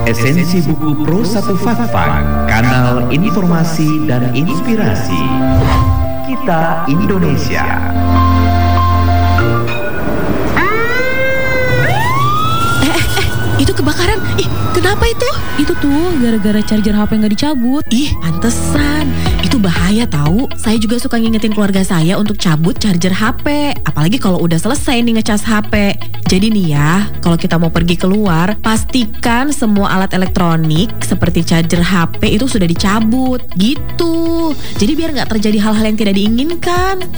Esensi Buku Pro 1 Fakfak, kanal informasi dan inspirasi. Kita Indonesia. Itu kebakaran. Ih, kenapa itu? Itu tuh gara-gara charger HP nggak dicabut. Ih, pantesan. Itu bahaya tahu. Saya juga suka ngingetin keluarga saya untuk cabut charger HP. Apalagi kalau udah selesai nih ngecas HP. Jadi nih ya, kalau kita mau pergi keluar, pastikan semua alat elektronik seperti charger HP itu sudah dicabut. Gitu. Jadi biar nggak terjadi hal-hal yang tidak diinginkan.